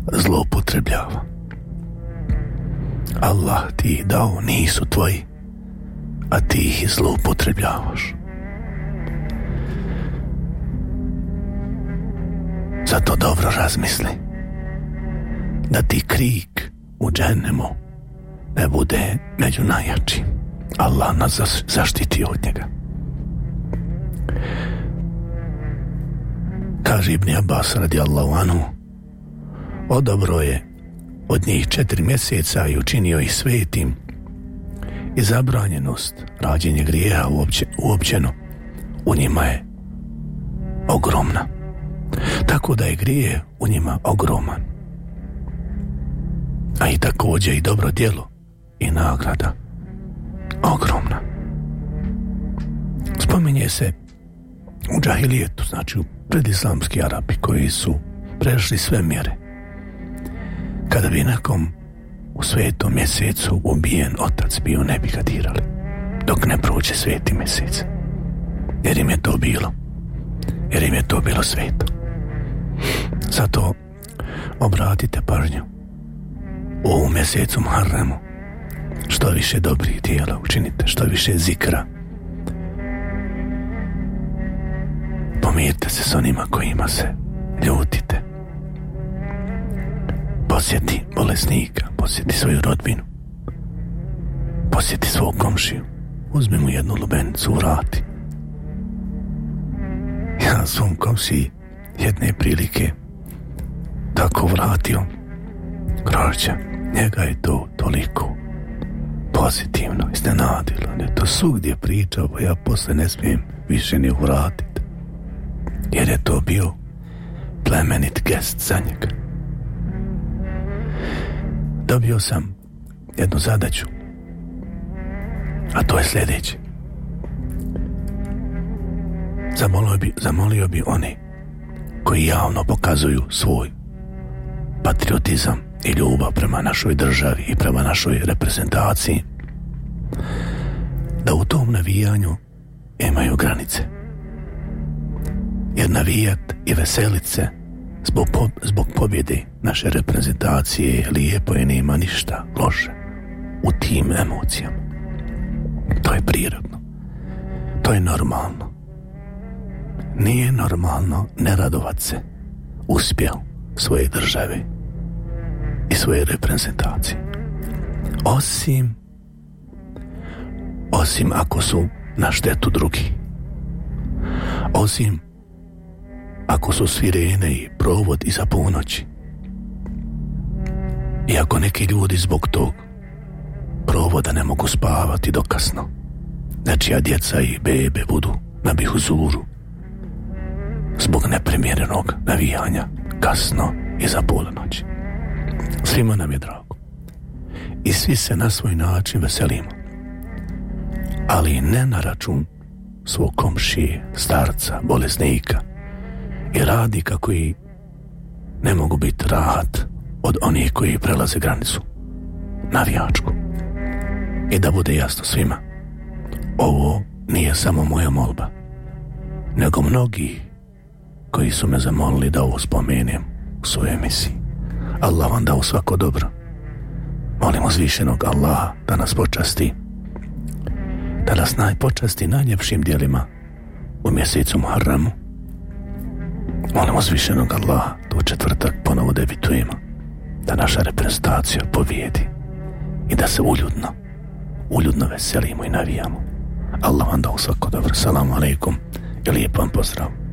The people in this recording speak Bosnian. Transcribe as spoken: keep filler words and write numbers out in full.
zloupotrebljava. Allah ti ih dao, nisu tvoji, a ti ih zloupotrebljavaš. Zato dobro razmisli da ti krik u džehennemu ne bude među najjačim. Allah nas zaštiti od njega. Kaže Ibn Abbas radijallahu anhu, odabro je od njih četiri mjeseca i učinio ih svetim i zabranjenost rađenje grijeha uopće, uopćeno u njima je ogromna. Tako da je grije u njima ogroman. A i također i dobro djelo i nagrada ogromna. Spominje se u džahilijetu, znači u predislamski Arapi koji su prešli sve mjere. Kada bi nekom u svetom mjesecu ubijen otac bio, ne bi ga dirali dok ne prođe sveti mjesec, jer im je to bilo jer im je to bilo sveto. Zato obratite pažnju u ovom mjesecu Muharremu, što više dobrih djela učinite, što više zikra. Pomirite se s onima kojima se ljutite. Posjeti bolesnika, posjeti svoju rodbinu, posjeti svog komšiju, uzmi mu jednu lubenicu, vrati. Ja svom komšiji jedne prilike tako vratio, kroće, njega je to toliko pozitivno iznenadilo, ne to svugdje pričao, pa ja posle ne smijem više ni vratiti, jer je to bio plemenit gest za njega. Dobio sam jednu zadaću, a to je sljedeće. Zamolio bi, zamolio bi one koji javno pokazuju svoj patriotizam i ljubav prema našoj državi i prema našoj reprezentaciji, da u tom navijanju imaju granice. Jer navijat i veselit se zbog, po, zbog pobjede naše reprezentacije lijepo je, nema ništa loše u tim emocijama. To je prirodno. To je normalno. Nije normalno ne radovat se uspjeh svoje države i svoje reprezentacije. Osim osim ako su na štetu drugi. Osim ako su svirene i provod iza ponoći. I ako neki ljudi zbog tog provoda ne mogu spavati do kasno, nečija djeca i bebe budu na bihuzuru zbog neprimjerenog navijanja kasno iza ponoći. Svima nam je drago i svi se na svoj način veselimo, ali ne na račun svog komšije, starca, bolesnika i radnika koji ne mogu biti rahat od onih koji prelaze granicu navijačku. I da bude jasno svima, ovo nije samo moja molba, nego mnogi koji su me zamolili da ovo spomenem u svojoj emisiji. Allah vam dao svako dobro. Molimo uzvišenog Allaha da nas počasti, da nas najpočasti najljepšim djelima u mjesecu Muharremu. Molimo uzvišenog Allaha da u četvrtak ponovo debitujemo, da naša reprezentacija pobjedi i da se uljudno, uljudno veselimo i navijamo. Allah vam dao svako dobro. Salamu alaikum i lijep vam pozdrav.